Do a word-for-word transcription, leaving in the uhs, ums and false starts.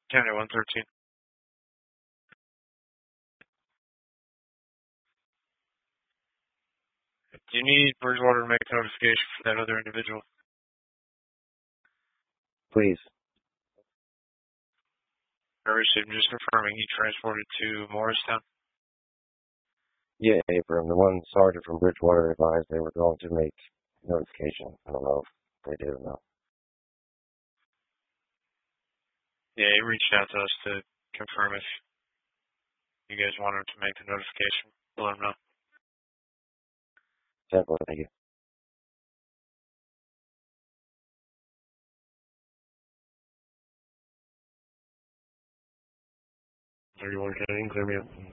County one thirteen. Do you need Bridgewater to make a notification for that other individual? Please. I received. I'm just confirming he transported to Morristown. Yeah, Abram. The one sergeant from Bridgewater advised they were going to make notification. I don't know if they did or not. Yeah, he reached out to us to confirm if you guys want him to make the notification. We'll let him know. Simple, thank you. thirty-one County, clear me up.